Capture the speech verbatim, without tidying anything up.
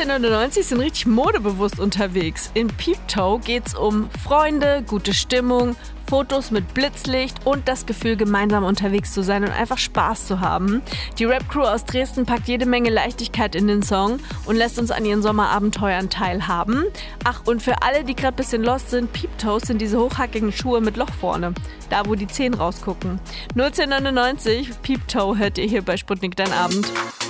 neunzehnhundertneunundneunzig sind richtig modebewusst unterwegs. In Peep Toe geht's um Freunde, gute Stimmung, Fotos mit Blitzlicht und das Gefühl, gemeinsam unterwegs zu sein und einfach Spaß zu haben. Die Rap-Crew aus Dresden packt jede Menge Leichtigkeit in den Song und lässt uns an ihren Sommerabenteuern teilhaben. Ach, und für alle, die gerade ein bisschen lost sind, Peep Toes sind diese hochhackigen Schuhe mit Loch vorne, da wo die Zehen rausgucken. neunzehnhundertneunundneunzig, Peep Toe hört ihr hier bei Sputnik Dein Abend.